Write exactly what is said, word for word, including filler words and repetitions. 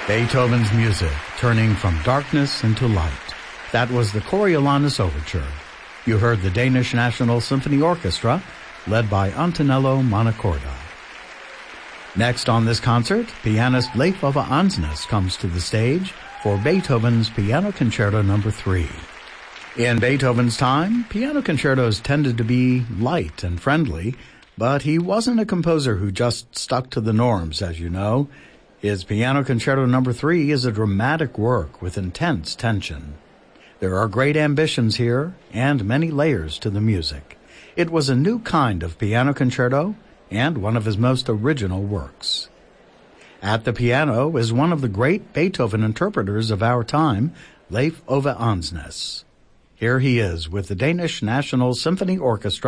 Beethoven's music, turning from darkness into light. That was the Coriolanus Overture. You heard the Danish National Symphony Orchestra, led by Antonello Montecorda. Next on this concert, pianist Leif Ove Andsnes comes to the stage for Beethoven's Piano Concerto Number three. In Beethoven's time, piano concertos tended to be light and friendly, but he wasn't a composer who just stuck to the norms, as you know. His Piano Concerto Number three is a dramatic work with intense tension. There are great ambitions here and many layers to the music. It was a new kind of piano concerto and one of his most original works. At the piano is one of the great Beethoven interpreters of our time, Leif Ove Andsnes. Here he is with the Danish National Symphony Orchestra